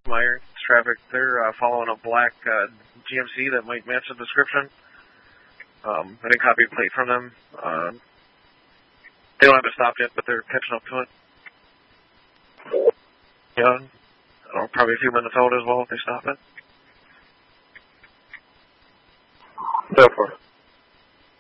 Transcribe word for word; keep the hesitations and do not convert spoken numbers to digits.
Meyer traffic. They're uh, following a black uh, G M C that might match the description. Um, I didn't copy a plate from them. Uh, they don't have it stopped yet, but they're catching up to it. Yeah, I don't know, probably a few minutes out as well if they stop it. So far.